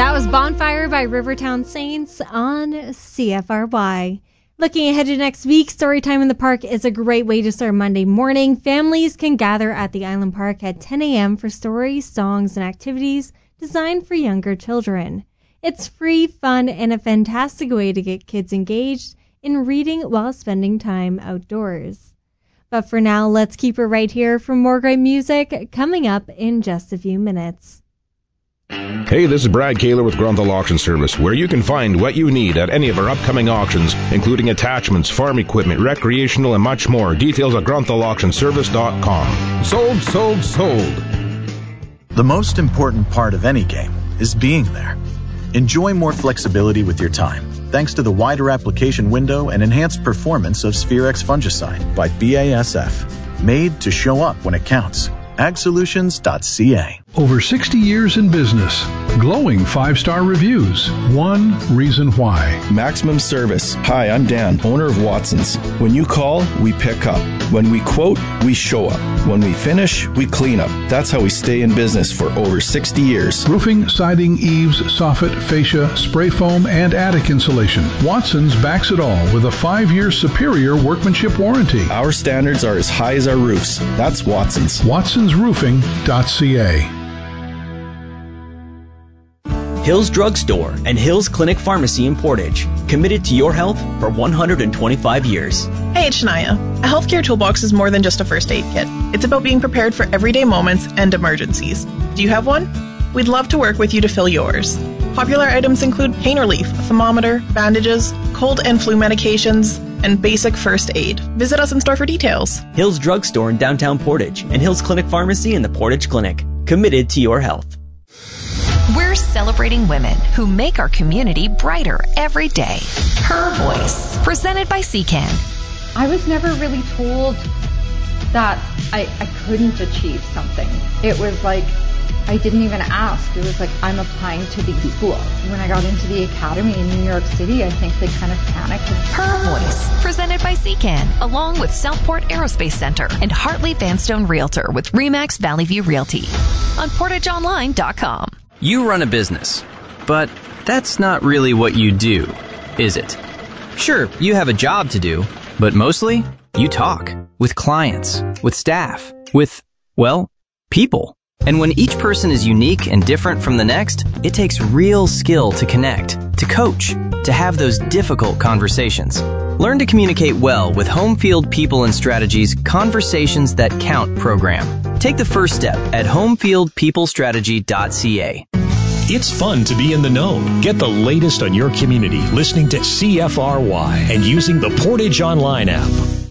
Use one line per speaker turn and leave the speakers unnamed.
That was Bonfire by Rivertown Saints on CFRY. Looking ahead to next week, Storytime in the Park is a great way to start Monday morning. Families can gather at the Island Park at 10 a.m. for stories, songs, and activities designed for younger children. It's free, fun, and a fantastic way to get kids engaged in reading while spending time outdoors. But for now, let's keep it right here for more great music coming up in just a few minutes.
Hey, this is Brad Kaler with Grunthal Auction Service, where you can find what you need at any of our upcoming auctions, including attachments, farm equipment, recreational, and much more. Details at grunthauauctionservice.com.
Sold, sold, sold.
The most important part of any game is being there. Enjoy more flexibility with your time, thanks to the wider application window and enhanced performance of Spherex fungicide by BASF. Made to show up when it counts. AgSolutions.ca.
Over 60 years in business. Glowing 5-star reviews. One reason why.
Maximum service. Hi, I'm Dan, owner of Watson's. When you call, we pick up. When we quote, we show up. When we finish, we clean up. That's how we stay in business for over 60 years.
Roofing, siding, eaves, soffit, fascia, spray foam, and attic insulation. Watson's backs it all with a 5-year superior workmanship warranty.
Our standards are as high as our roofs. That's Watson's.
WatsonsRoofing.ca.
Hills Drug Store and Hills Clinic Pharmacy in Portage, committed to your health for 125 years.
Hey, it's Shania. A healthcare toolbox is more than just a first aid kit. It's about being prepared for everyday moments and emergencies. Do you have one? We'd love to work with you to fill yours. Popular items include pain relief, a thermometer, bandages, cold and flu medications, and basic first aid. Visit us in store for details.
Hills Drug Store in downtown Portage and Hills Clinic Pharmacy in the Portage Clinic, committed to your health.
We're celebrating women who make our community brighter every day. Her Voice, presented by CCAN.
I was never really told that I couldn't achieve something. It was like, I didn't even ask. It was like, I'm applying to these schools. When I got into the academy in New York City, I think they kind of panicked.
Her Voice, presented by CCAN, along with Southport Aerospace Center and Hartley Vanstone Realtor with RE/MAX Valley View Realty on PortageOnline.com.
You run a business, but that's not really what you do, is it? Sure, you have a job to do, but mostly you talk with clients, with staff, with, well, people. And when each person is unique and different from the next, it takes real skill to connect, to coach, to have those difficult conversations. Learn to communicate well with Homefield People and Strategies Conversations That Count program. Take the first step at homefieldpeoplestrategy.ca.
It's fun to be in the know. Get the latest on your community listening to CFRY and using the Portage Online app.